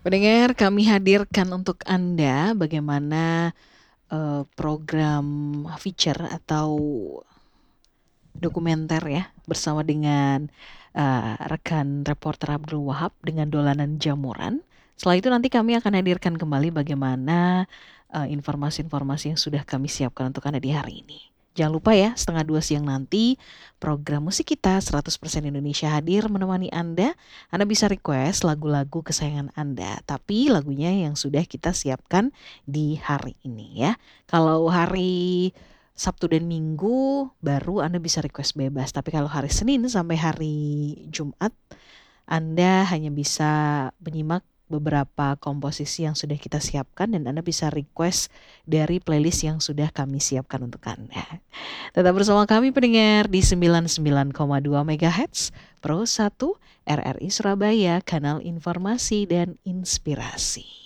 Pendengar, kami hadirkan untuk Anda bagaimana program feature atau dokumenter ya bersama dengan rekan reporter Abdul Wahab dengan Dolanan Jamuran. Setelah itu nanti kami akan hadirkan kembali bagaimana informasi-informasi yang sudah kami siapkan untuk Anda di hari ini. Jangan lupa ya, 1:30 siang nanti program musik kita 100% Indonesia hadir menemani Anda. Anda bisa request lagu-lagu kesayangan Anda, tapi lagunya yang sudah kita siapkan di hari ini ya. Kalau hari Sabtu dan Minggu baru Anda bisa request bebas, tapi kalau hari Senin sampai hari Jumat Anda hanya bisa menyimak beberapa komposisi yang sudah kita siapkan dan Anda bisa request dari playlist yang sudah kami siapkan untuk Anda. Tetap bersama kami pendengar di 99,2 MHz Pro 1 RRI Surabaya, kanal informasi dan inspirasi.